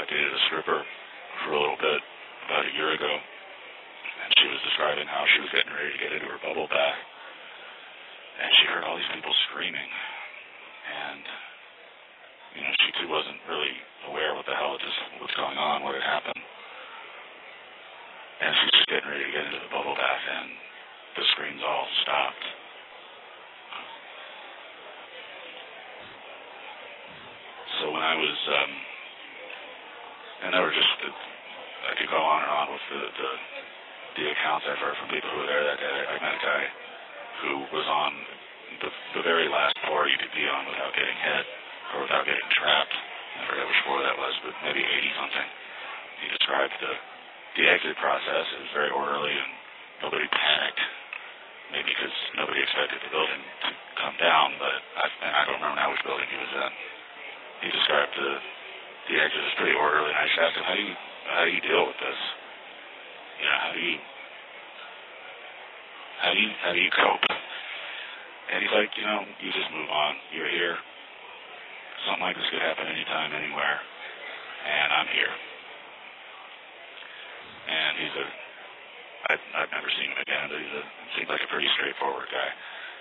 dated a stripper for a little bit about a year ago, and she was describing how she was getting ready to get into her bubble bath, and she heard all these people screaming, and she too wasn't really aware what the hell was going on, what had happened. And she's just getting ready to get into the bubble bath, and the screams all stopped. So when I was, and there were just, I could go on and on with the accounts I've heard from people who were there that day. I met a guy who was on the very last floor you could be on without getting hit, or without getting trapped. I forget which floor that was, but maybe 80-something. He described the exit process. It was very orderly, and nobody panicked, maybe because nobody expected the building to come down, but I don't remember now which building he was in. He described the exit as pretty orderly, and I just asked him, how do you deal with this? How do you cope? And he's like, you just move on. You're here. Something like this could happen anytime, anywhere, and I'm here. And I've never seen him again, but seems like a pretty straightforward guy.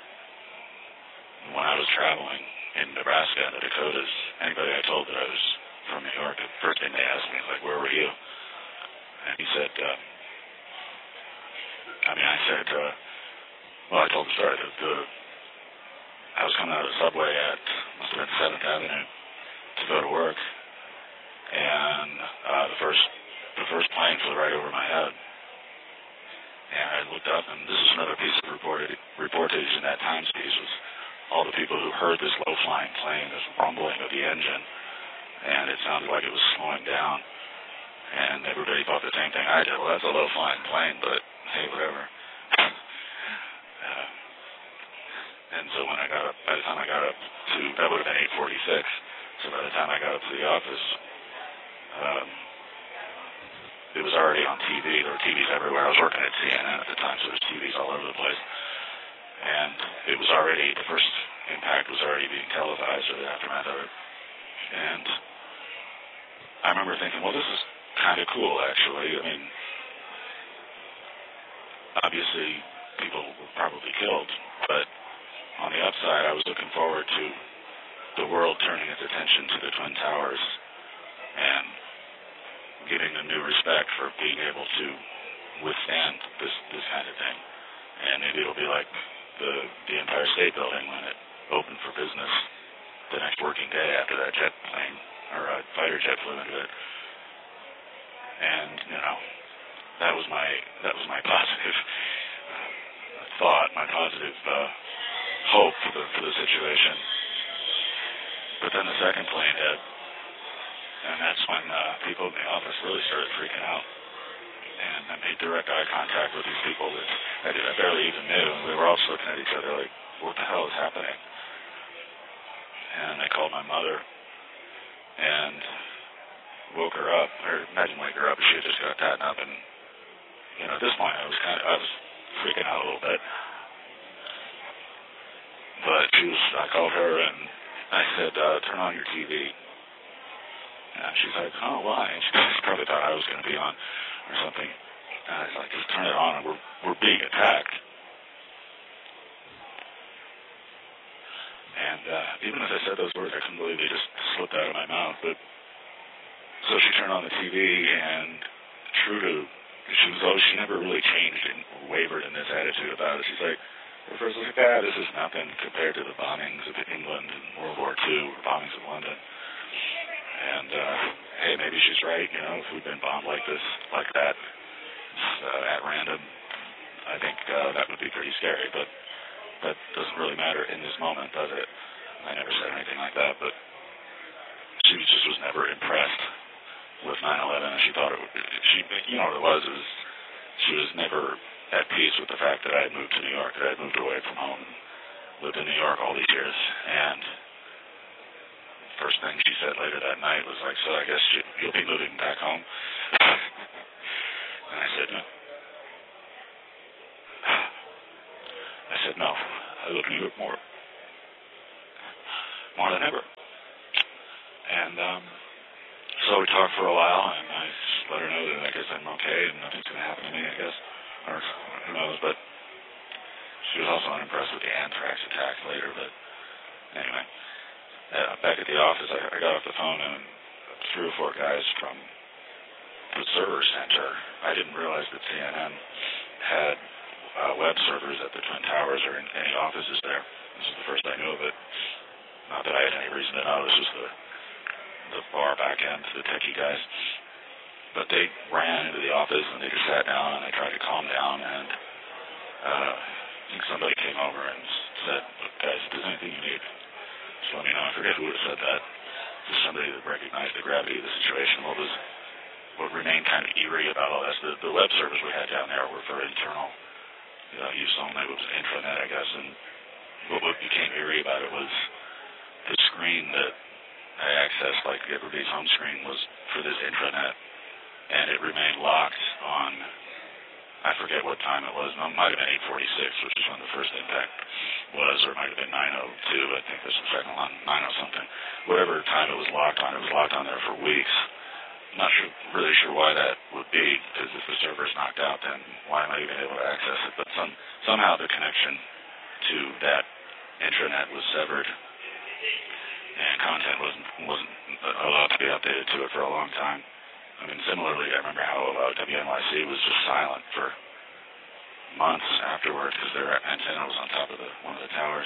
When I was traveling in Nebraska and the Dakotas, anybody I told that I was from New York, the first thing they asked me is like, where were you? And he said, I told the story that I was coming out of the subway at, must have been 7th Avenue to go to work, and the first plane flew right over my head. And I looked up, and this is another piece of reportage in that Times piece, was all the people who heard this low-flying plane, this rumbling of the engine, and it sounded like it was slowing down. And everybody thought the same thing I did. Well, that's a low-flying plane, but hey, whatever. And so when I got up, by the time I got up to, that would have been 8:46, so by the time I got up to the office, it was already on TV. There were TVs everywhere. I was working at CNN at the time, so there was TVs all over the place. And it was already, the first impact was already being televised, or the aftermath of it. And I remember thinking, well, this is kind of cool, actually. I mean, obviously, people were probably killed, but on the upside, I was looking forward to the world turning its attention to the Twin Towers and giving them new respect for being able to withstand this kind of thing. And maybe it'll be like the Empire State Building when it opened for business the next working day after that jet plane or a fighter jet flew into it. And that was my positive thought, my positive hope for the situation. But then the second plane hit, and that's when people in the office really started freaking out. And I made direct eye contact with these people that I barely even knew, and we were all just looking at each other like, what the hell is happening? And I called my mother and woke her up, or imagine wake her up, she had just got gotten up, and at this point I was freaking out a little bit. But I called her and I said, turn on your TV. And she's like, oh, why? And she probably thought I was going to be on or something. And I was like, just turn it on, and we're being attacked. And even as I said those words, I couldn't believe they just slipped out of my mouth. But so she turned on the TV, and she never really changed and wavered in this attitude about it. She's like, at first I was like, this is nothing compared to the bombings of England in World War II, or bombings of London. And, hey, maybe she's right, if we'd been bombed like that, at random, I think that would be pretty scary, but that doesn't really matter in this moment, does it? I never said anything like that, but she just was never impressed with 9/11, and she thought what it was she was never at peace with the fact that I had moved to New York, that I had moved away from home, lived in New York all these years, and first thing she said later that night was like, so I guess you'll be moving back home? And I said, no. I love New York more than ever. And So we talked for a while, and I just let her know that I guess I'm okay and nothing's going to happen to me, I guess. Or who knows, but she was also unimpressed with the anthrax attack later, but anyway. Back at the office, I got off the phone, and 3 or 4 guys from the server center, I didn't realize that CNN had web servers at the Twin Towers or in any offices there. This is the first I knew of it. Not that I had any reason to know. This was the bar back end, the techie guys. But they ran into the office, and they just sat down, and I tried to calm down, and I think somebody came over and said, "Look, guys, if there's anything you need, just let me know." I forget who would have said that. Just somebody that recognized the gravity of the situation. What remained kind of eerie about all this, the web servers we had down there were for internal use only. It was intranet, I guess, and what became eerie about it was the screen that I accessed, like everybody's home screen, was for this intranet, and it remained locked on, I forget what time it was. It might have been 8:46, which is when the first impact was, or it might have been 9:02. I think there's the second one, 9:00 something. Whatever time it was locked on there for weeks. Not really sure why that would be, because if the server's knocked out, then why am I even able to access it? But somehow the connection to that intranet was severed, and content wasn't allowed to be updated to it for a long time. I mean, similarly, I remember how WNYC was just silent for months afterward because their antenna was on top of one of the towers.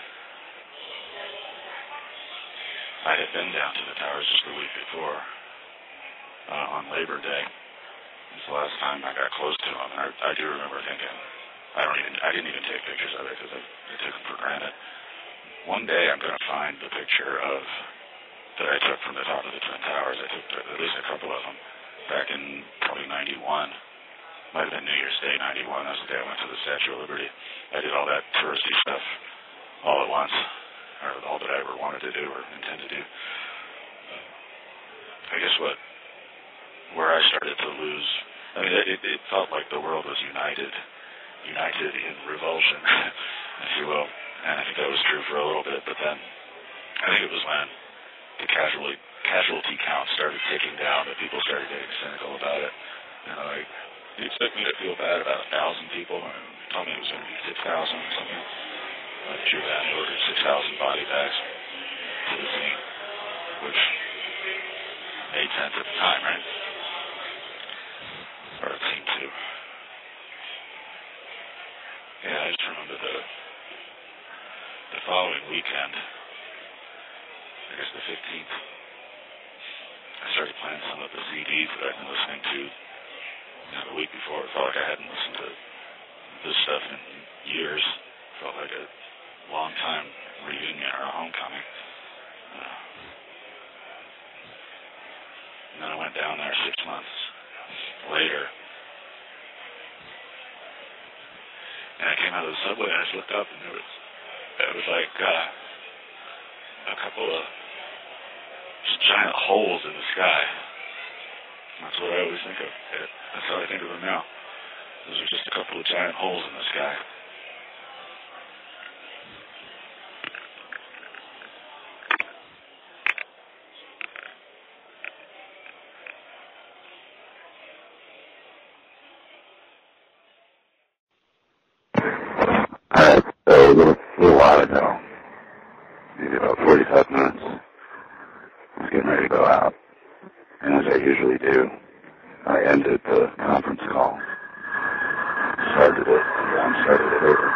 I had been down to the towers just the week before on Labor Day. It's the last time I got close to them, and I do remember thinking, I didn't even take pictures of it because I took them for granted. One day I'm going to find the picture that I took from the top of the Twin Towers. I took at least a couple of them back in probably 91. Might have been New Year's Day 91. That's the day I went to the Statue of Liberty. I did all that touristy stuff all at once, or all that I ever wanted to do or intend to do. I guess where I started to lose, I mean, it felt like the world was united in revulsion, if you will. And I think that was true for a little bit, but then I think it was when the casualty count started ticking down that people started getting cynical about it. Like, you expect me to feel bad about 1,000 people, and you told me it was going to be 6,000 or something. I drew that and ordered 6,000 body bags to the scene, which made sense at the time, right? Or it seemed to. Yeah, I just remember the following weekend, I guess the 15th, I started playing some of the CDs that I'd been listening to the week before. It felt like I hadn't listened to this stuff in years. It felt like a long time reunion or a homecoming. And then I went down there 6 months later, and I came out of the subway and I just looked up, and it was like a couple of just giant holes in the sky. That's what I always think of. That's how I think of them now. Those are just a couple of giant holes in the sky. Alright, so a little while ago, maybe about 45 minutes, I was getting ready to go out, and as I usually do, I ended the conference call, started it, and John started it over.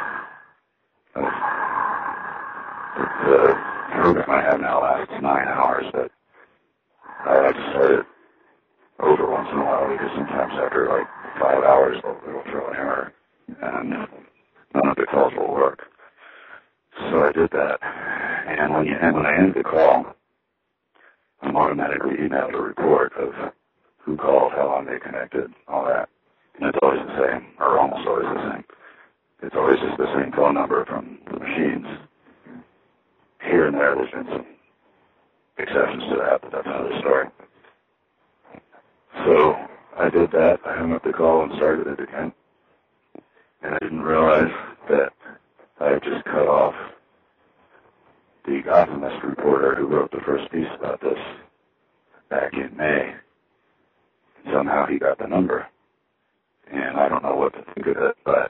The program I have now lasts 9 hours, but I like to start it over once in a while, because sometimes after like 5 hours, it'll throw an error, and none of the calls will work. So I did that, and when I end the call, I'm automatically emailed a report of who called, how long they connected, all that. And it's always the same, or almost always the same. It's always just the same phone number from the machines. Here and there's been some exceptions to that, but that's another story. So I did that. I hung up the call and started it again. And I didn't realize that I had just cut off the Gothamist reporter who wrote the first piece about this. back in May. Somehow he got the number, and I don't know what to think of it, but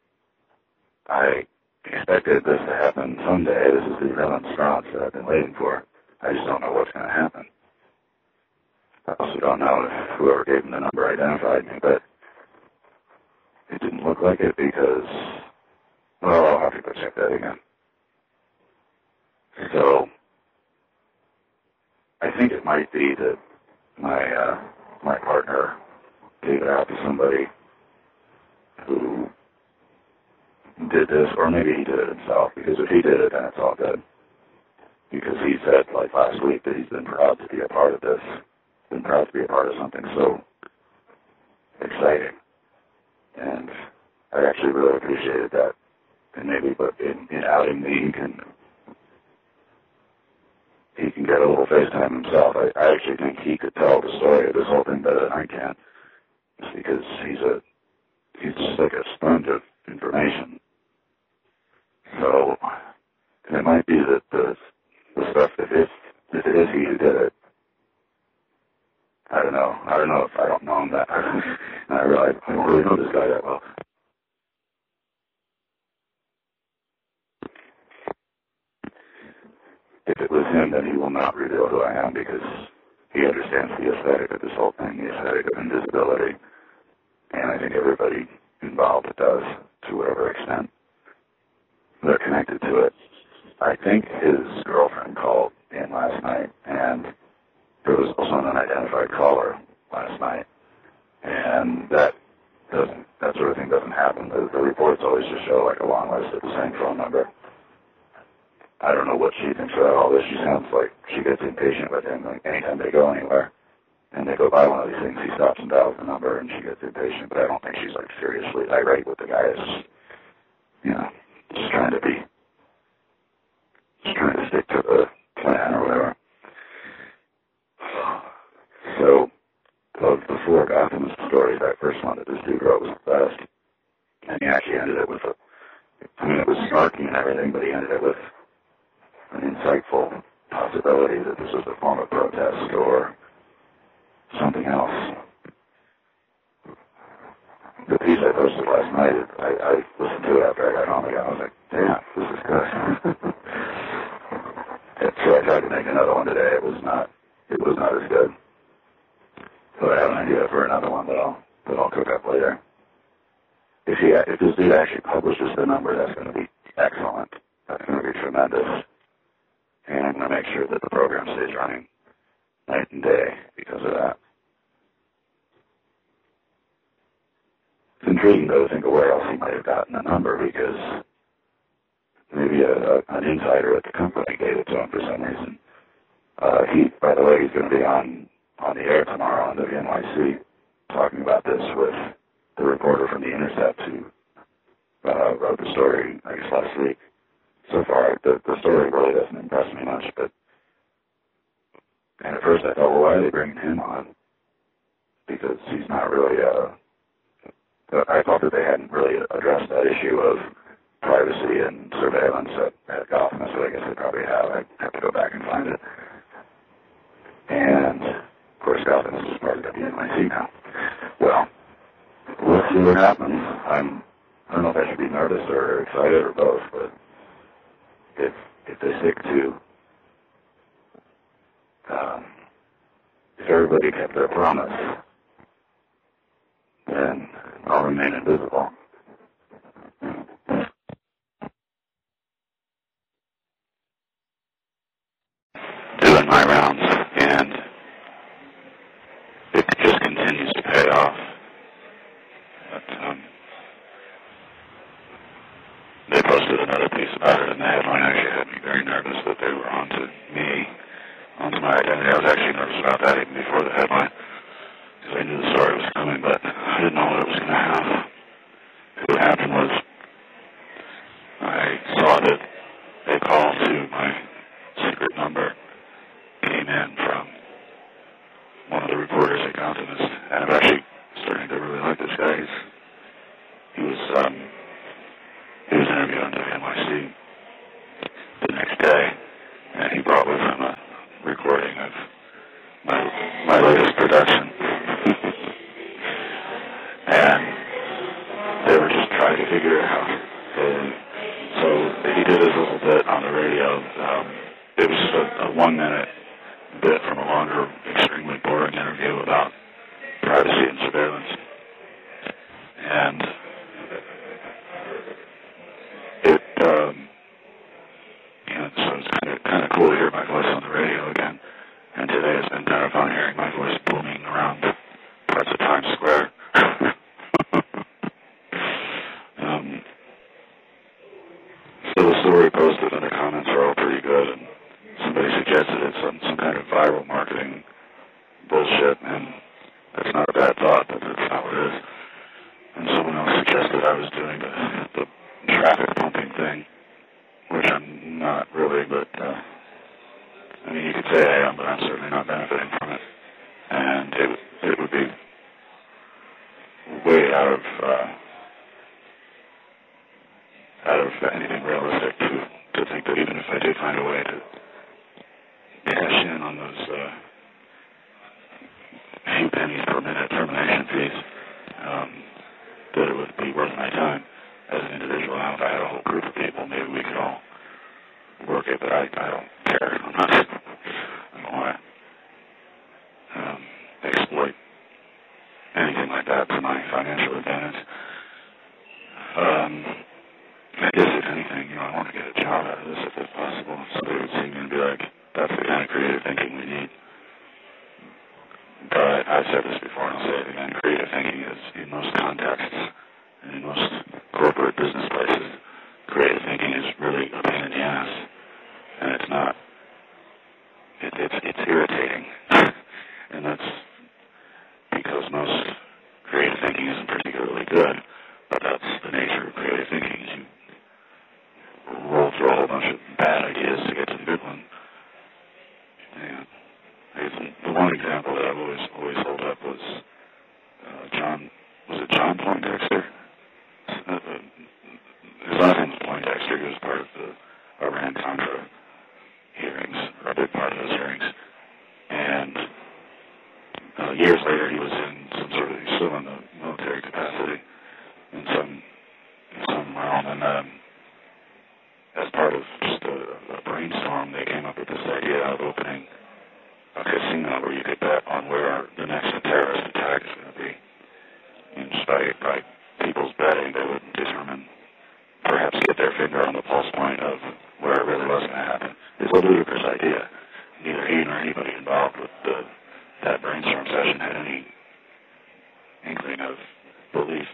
I expected this to happen someday. This is the remonstrance that I've been waiting for. I just don't know what's going to happen. I also don't know if whoever gave him the number identified me, but it didn't look like it because, well, I'll have to go check that again. So, I think it might be that my partner gave it out to somebody who did this, or maybe he did it himself, because if he did it, then it's all good. Because he said, like last week, that he's been proud to be a part of this, been proud to be a part of something so exciting. And I actually really appreciated that. And maybe, but in outing me, he can get a little FaceTime himself. I actually think he could tell the story of this whole thing better than I can, just because he's just like a sponge of information. So, and it might be that the stuff, if it is he who did it, I don't know if I don't know him that. And I realize I don't really know this guy that well. If it was him, then he will not reveal who I am, because he understands the aesthetic of this whole thing, the aesthetic of invisibility. And I think everybody involved does, to whatever extent they're connected to it. I think his girlfriend called in last night, and there was also an unidentified caller last night. And that sort of thing doesn't happen. The reports always just show like a long list of the same phone number. I don't know what she thinks about all this. She sounds like she gets impatient with him. Like anytime they go anywhere and they go by one of these things, he stops and dials the number, and she gets impatient. But I don't think she's like seriously irate with the guy. It's just, just trying to stick to the plan or whatever. So, of the four Gothamist stories, that first one that this dude wrote was the best. And he actually ended it with it was snarky and everything, but he ended it with an insightful possibility that this was a form of protest or something else. The piece I posted last night, I listened to it after I got home again. I was like, damn, this is good. And so I tried to make another one today. It was not as good. But I have an idea for another one that I'll cook up later. If this dude actually publishes the number, that's going to be excellent. That's going to be tremendous. And I'm going to make sure that the program stays running night and day because of that. It's intriguing, though, to think of where else he might have gotten the number, because maybe an insider at the company gave it to him for some reason. By the way, he's going to be on the air tomorrow on WNYC talking about this with the reporter from The Intercept who wrote the story, I guess, last week. So far, the story really doesn't impress me much, and at first I thought, well, why are they bringing him on? Because he's not really, I thought that they hadn't really addressed that issue of privacy and surveillance at Gotham, so I guess they probably have. I have to go back and find it. And, of course, Gotham is just part of WNYC now. Well, we'll see what happens. I don't know if I should be nervous or excited or both, but if they stick to, if everybody kept their promise, then I'll remain invisible. Doing my rounds, and it just continues to pay off. But, they posted another piece about it, and the headline actually had me very nervous that they were onto me, onto my identity. I was actually nervous about that even before the headline, because I knew the story was coming, but I didn't know what it was going to have. What happened was I saw that a call to my secret number came in from one of the reporters at Gothamist, and I'm actually starting to really like this guy. He was interviewed on WNYC the next day, and he brought with him a recording of my my latest production. And they were just trying to figure it out. And so he did his little bit on the radio. It was just a 1-minute bit from a longer, extremely boring interview about privacy and surveillance. And it, so it's kind of cool to hear my voice on the radio again. And today it's been kind of fun hearing my voice booming around parts of Times Square. So the story posted and the comments are all pretty good, and somebody suggested it's some kind of viral marketing bullshit, and that's not a bad thought, but that's not what it is. And someone else suggested I was doing the traffic pumping thing, which I'm not really, but I mean, you could say I am, but I'm certainly not benefiting from it. And it would be way out of anything realistic to think that even if I did find a way to cash in on those few pennies per minute termination fees, that it would be worth my time as an individual. Now, if I had a whole group of people, maybe we could all work it, but I don't care. I don't want to exploit anything like that to my financial advantage. I guess if anything, I want to get a job out of this if it's possible. Somebody would see me and be like, that's the kind of creative thinking we need. But I've said this before and I'll say it again, creative thinking is, in most contexts and in most corporate business places, creative thinking is really a pain in the ass. And it's not. It's irritating. And that's because most creative thinking isn't particularly good. But that's the nature of creative thinking. You roll through a whole bunch of bad ideas to get to the good one. And I guess the one example that I've always held up was John Poindexter? His last name was Poindexter. He was part of the Iran-Contra hearings, or a big part of those hearings. And years later, he was still in the military capacity in some realm. And as part of just a brainstorm, they came up with this idea of opening a casino where you could bet on where the next terrorist attack is going to be. And just by people's betting, they would determine, perhaps get their finger on the pulse point of where it really was going to happen. It's a ludicrous idea. Neither he nor anybody involved with that brainstorm session had any inkling of belief